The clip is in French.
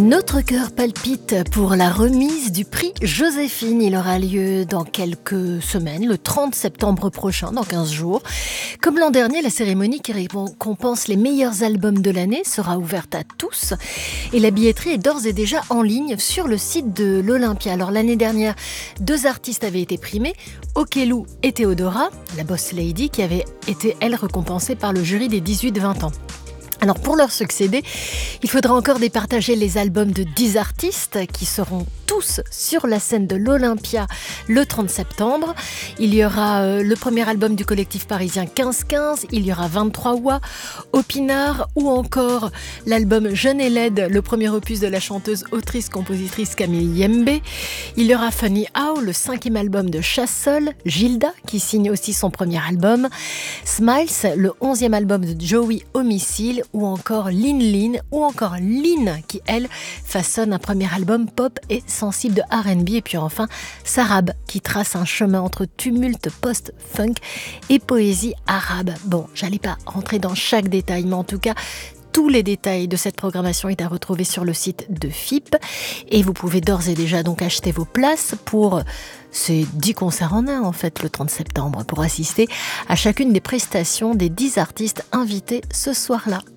Notre cœur palpite pour la remise du prix Joséphine. Il aura lieu dans quelques semaines, le 30 septembre prochain, dans 15 jours. Comme l'an dernier, la cérémonie qui récompense les meilleurs albums de l'année sera ouverte à tous. Et la billetterie est d'ores et déjà en ligne sur le site de l'Olympia. Alors l'année dernière, 2 artistes avaient été primés, Okello et Théodora, la boss lady, qui avait été, elle, récompensée par le jury des 18-20 ans. Alors pour leur succéder, il faudra encore départager les albums de 10 artistes qui seront tous sur la scène de l'Olympia le 30 septembre. Il y aura le premier album du collectif parisien 15-15, il y aura 23 Wa, Opinard ou encore l'album Jeune et laide, le premier opus de la chanteuse, autrice, compositrice Camille Yembe. Il y aura Funny How, le 5e album de Chassol, Gilda qui signe aussi son premier album, Smiles, le 11e album de Joey Homicile, ou encore Lin Lin, ou encore Lynn qui, elle, façonne un premier album pop et sensible de R&B. Et puis enfin, Sarab qui trace un chemin entre tumulte post-funk et poésie arabe. Bon, j'allais pas rentrer dans chaque détail, mais en tout cas, tous les détails de cette programmation est à retrouver sur le site de FIP. Et vous pouvez d'ores et déjà donc acheter vos places pour ces 10 concerts en un, en fait, le 30 septembre, pour assister à chacune des prestations des 10 artistes invités ce soir-là.